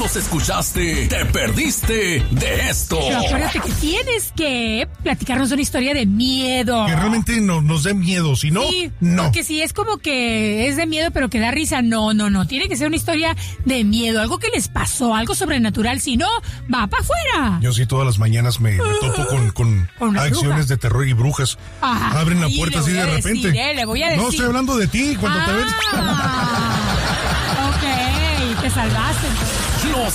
los escuchaste, te perdiste de esto. Pero acuérdate que tienes que platicarnos una historia de miedo. Que realmente nos dé miedo, si no, sí, no. Porque si es como que es de miedo pero que da risa, no. Tiene que ser una historia de miedo, algo que les pasó, algo sobrenatural, si no, va para afuera. Yo sí todas las mañanas me topo con acciones bruja de terror y brujas. Ajá, abren la puerta así de repente. Le voy a decir. No, estoy hablando de ti cuando te ves. Ok, te salvaste. Los